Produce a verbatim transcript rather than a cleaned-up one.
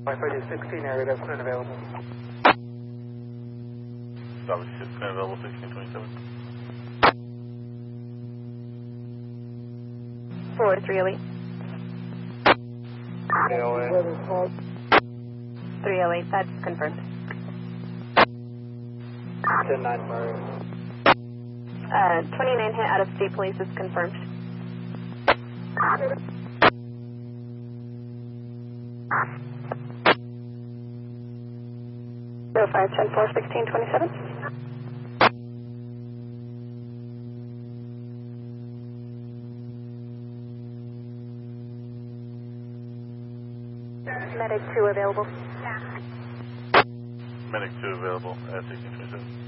Wi-Fi sixteen area, that's not available. Bravo six, available sixteen twenty-seven. four three oh eight. three oh eight. three oh eight, that's confirmed. ten nine Murray. Uh, twenty-nine hit out of state police is confirmed. zero five ten four sixteen twenty-seven. Medic two available. Medic two available at sixteen twenty-seven.